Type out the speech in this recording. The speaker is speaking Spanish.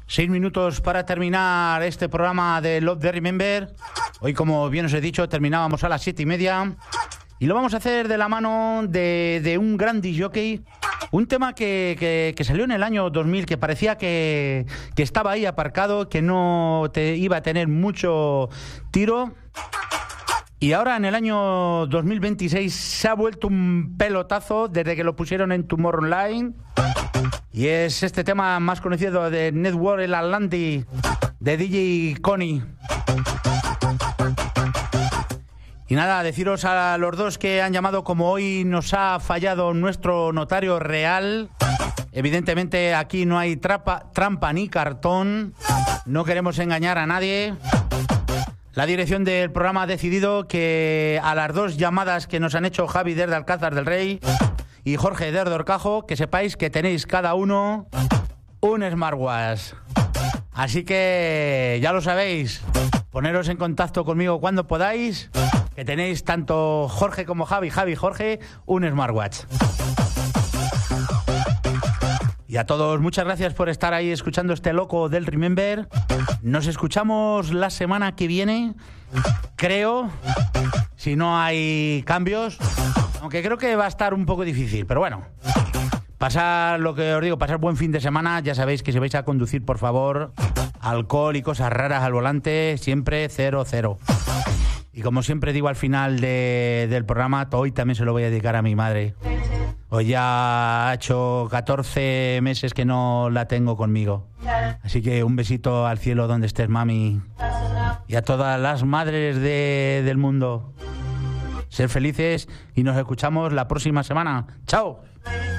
6 minutos para terminar este programa de Love the Remember. Hoy, como bien os he dicho, terminábamos a las 7:30 y lo vamos a hacer de la mano de un gran disc jockey. Un tema que salió en el año 2000, que parecía que estaba ahí aparcado, que no iba a tener mucho tiro. Y ahora en el año 2026 se ha vuelto un pelotazo desde que lo pusieron en Tomorrowland. Y es este tema más conocido de Network, el Atlantic, de DJ Connie. Y nada, deciros a los dos que han llamado, como hoy nos ha fallado nuestro notario real. Evidentemente aquí no hay trampa ni cartón. No queremos engañar a nadie. La dirección del programa ha decidido que a las dos llamadas que nos han hecho Javi desde Alcázar del Rey y Jorge desde Horcajo, que sepáis que tenéis cada uno un smartwatch. Así que ya lo sabéis, poneros en contacto conmigo cuando podáis, que tenéis tanto Jorge como Javi, Jorge, un smartwatch. Y a todos, muchas gracias por estar ahí escuchando este loco del Remember. Nos escuchamos la semana que viene, creo, si no hay cambios, aunque creo que va a estar un poco difícil, pero bueno. Pasar lo que os digo, pasar buen fin de semana. Ya sabéis que si vais a conducir, por favor, alcohol y cosas raras al volante, siempre 0-0. Y como siempre digo al final del programa, hoy también se lo voy a dedicar a mi madre. Hoy ya ha hecho 14 meses que no la tengo conmigo. Así que un besito al cielo donde estés, mami. Y a todas las madres del mundo. Ser felices y nos escuchamos la próxima semana. ¡Chao!